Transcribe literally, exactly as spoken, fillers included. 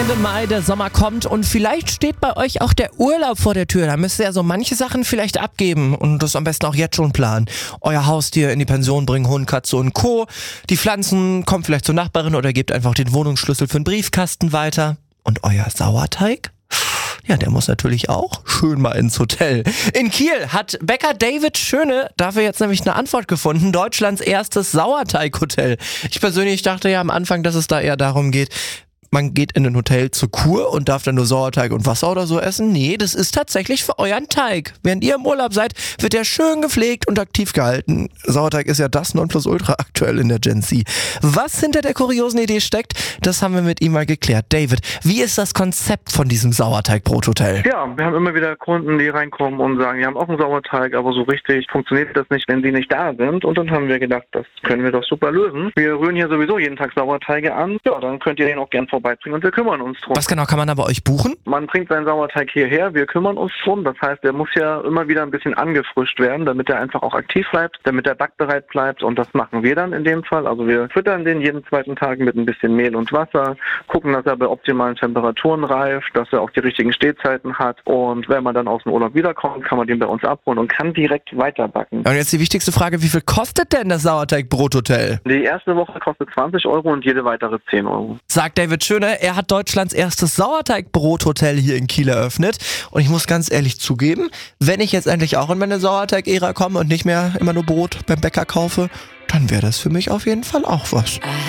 Ende Mai, der Sommer kommt und vielleicht steht bei euch auch der Urlaub vor der Tür. Da müsst ihr ja so manche Sachen vielleicht abgeben und das am besten auch jetzt schon planen. Euer Haustier in die Pension bringen, Hund, Katze und Co. Die Pflanzen kommen vielleicht zur Nachbarin oder gebt einfach den Wohnungsschlüssel für den Briefkasten weiter. Und euer Sauerteig? Ja, der muss natürlich auch schön mal ins Hotel. In Kiel hat Bäcker David Schöne dafür jetzt nämlich eine Antwort gefunden. Deutschlands erstes Sauerteighotel. Ich persönlich dachte ja am Anfang, dass es da eher darum geht, man geht in ein Hotel zur Kur und darf dann nur Sauerteig und Wasser oder so essen. Nee, das ist tatsächlich für euren Teig. Während ihr im Urlaub seid, wird der schön gepflegt und aktiv gehalten. Sauerteig ist ja das Nonplusultra aktuell in der Gen Z. Was hinter der kuriosen Idee steckt, das haben wir mit ihm mal geklärt. David, wie ist das Konzept von diesem Sauerteig-Brothotel? Ja, wir haben immer wieder Kunden, die reinkommen und sagen, wir haben auch einen Sauerteig, aber so richtig funktioniert das nicht, wenn sie nicht da sind. Und dann haben wir gedacht, das können wir doch super lösen. Wir rühren hier sowieso jeden Tag Sauerteige an. Ja, dann könnt ihr den auch gern vorbeibringen und wir kümmern uns drum. Was genau kann man da bei euch buchen? Man bringt seinen Sauerteig hierher, wir kümmern uns drum. Das heißt, der muss ja immer wieder ein bisschen angefrischt werden, damit er einfach auch aktiv bleibt, damit er backbereit bleibt. Und das machen wir dann in dem Fall. Also wir füttern den jeden zweiten Tag mit ein bisschen Mehl und Wasser, gucken, dass er bei optimalen Temperaturen reift, dass er auch die richtigen Stehzeiten hat. Und wenn man dann aus dem Urlaub wiederkommt, kann man den bei uns abholen und kann direkt weiterbacken. Und jetzt die wichtigste Frage, wie viel kostet denn das Sauerteig-Brothotel? Die erste Woche kostet zwanzig Euro und jede weitere zehn Euro. Sagt David Schöne, er hat Deutschlands erstes Sauerteig-Brothotel hier in Kiel eröffnet. Und ich muss ganz ehrlich zugeben, wenn ich jetzt endlich auch in meine Sauerteig-Ära komme und nicht mehr immer nur Brot beim Bäcker kaufe, dann wäre das für mich auf jeden Fall auch was.